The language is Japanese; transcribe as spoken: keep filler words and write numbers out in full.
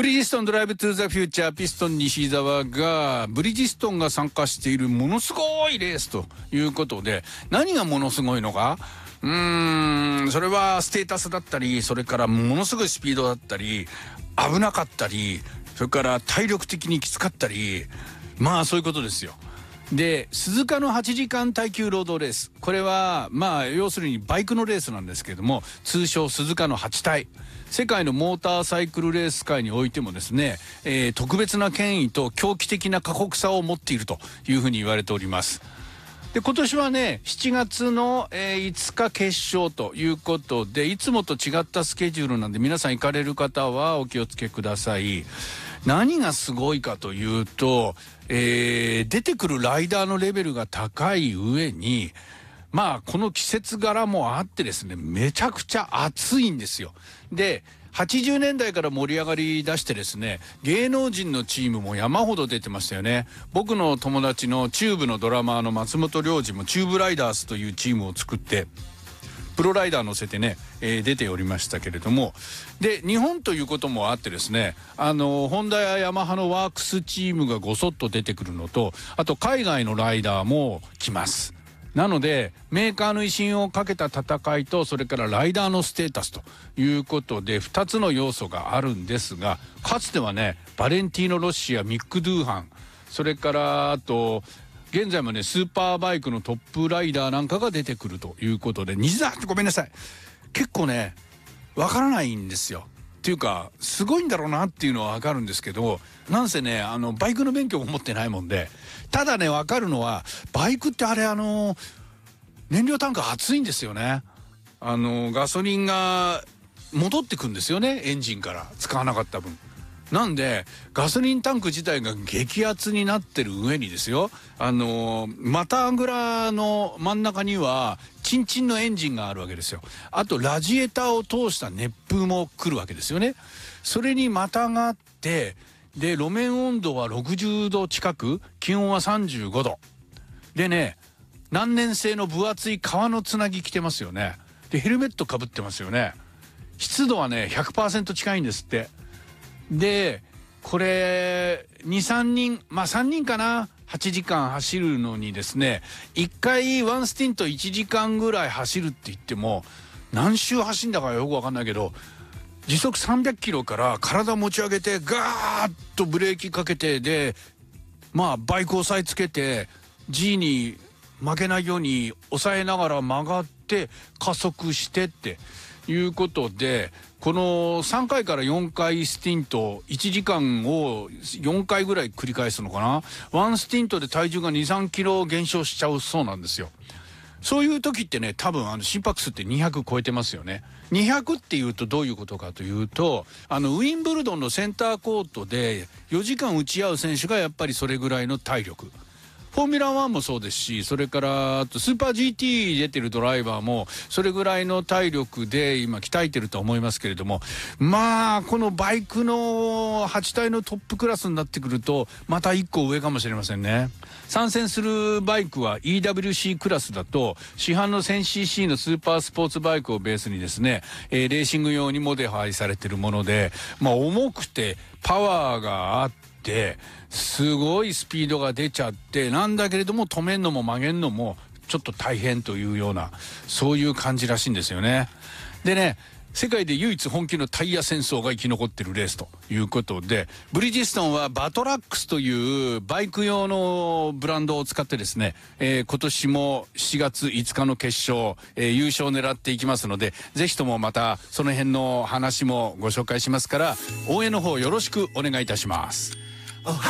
ブリヂストンドライブトゥーザフューチャーピストン西澤がブリヂストンが参加しているものすごいレースということで、何がものすごいのか、うーんそれはステータスだったり、それからものすごいスピードだったり、危なかったり、それから体力的にきつかったり、まあそういうことですよ。で鈴鹿のはちじかん耐久ロードレース、これはまあ要するにバイクのレースなんですけれども、通称鈴鹿のはち体、世界のモーターサイクルレース界においてもですね、えー、特別な権威と狂気的な過酷さを持っているというふうに言われております。で今年はねしちがつの、えー、いつか決勝ということで、いつもと違ったスケジュールなんで、皆さん行かれる方はお気をつけください。何がすごいかというと、えー、出てくるライダーのレベルが高い上に、まあこの季節柄もあってですね、めちゃくちゃ暑いんですよ。ではちじゅうねんだいから盛り上がり出してですね、芸能人のチームも山ほど出てましたよね。僕の友達のチューブのドラマーの松本良二もチューブライダースというチームを作ってプロライダー乗せてね、えー、出ておりましたけれども、で日本ということもあってですね、あのホンダやヤマハのワークスチームがごそっと出てくるのと、あと海外のライダーも来ます。なのでメーカーの威信をかけた戦いと、それからライダーのステータスということでふたつの要素があるんですが、かつてはねバレンティーノ・ロッシやミック・ドゥーハン、それからあと現在もねスーパーバイクのトップライダーなんかが出てくるということで、西澤ごめんなさい、結構ねわからないんですよ。っていうかすごいんだろうなっていうのはわかるんですけど、なんせねあのバイクの免許も持ってないもんで、ただねわかるのはバイクってあれあの燃料タンク熱いんですよね。あのガソリンが戻ってくんですよね、エンジンから使わなかった分。なんでガソリンタンク自体が激アツになってる上にですよ、あの股ぐらの真ん中にはチンチンのエンジンがあるわけですよ。あとラジエーターを通した熱風も来るわけですよね。それにまたがって、で路面温度はろくじゅうど近く、気温はさんじゅうごどでね、何年製の分厚い革のつなぎ着てますよね。でヘルメットかぶってますよね。湿度はね ひゃくパーセント 近いんですって。でこれにさんにん、まあさんにんかな、はちじかん走るのにですね、いっかいワンスティントいちじかんぐらい走るって言っても、何周走んだかよく分かんないけど、時速さんびゃくキロから体持ち上げてガーッとブレーキかけて、でまあバイク押さえつけて G に負けないように抑えながら曲がって加速してっていうことで、このさんかいからよんかいスティントいちじかんをよんかいぐらい繰り返すのかな。ワンスティントで体重がにさんキロ減少しちゃうそうなんですよ。そういう時ってね、多分あの心拍数ってにひゃく超えてますよね。にひゃくっていうとどういうことかというと、あのウィンブルドンのセンターコートでよじかん打ち合う選手がやっぱりそれぐらいの体力。フォーミュラワンもそうですし、それからあとスーパー ジーティー 出てるドライバーもそれぐらいの体力で今鍛えてると思いますけれども、まあこのバイクのはち体のトップクラスになってくるとまたいっこ上かもしれませんね。参戦するバイクは イーダブリューシー クラスだと市販の せんシーシー のスーパースポーツバイクをベースにですね、えー、レーシング用にモデル配されてるもので、まあ重くてパワーがあってすごいスピードが出ちゃって、なんだけれども止めんのも曲げんのもちょっと大変というような、そういう感じらしいんですよね。でね、世界で唯一本気のタイヤ戦争が生き残ってるレースということで、ブリヂストンはバトラックスというバイク用のブランドを使ってですね、えー、今年もしちがついつかの決勝、えー、優勝を狙っていきますので、ぜひともまたその辺の話もご紹介しますから、応援の方よろしくお願いいたします。